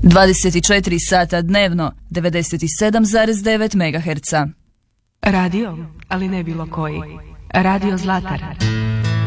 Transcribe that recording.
24 sata dnevno, 97,9 MHz. Radio, ali ne bilo koji. Radio Zlatar.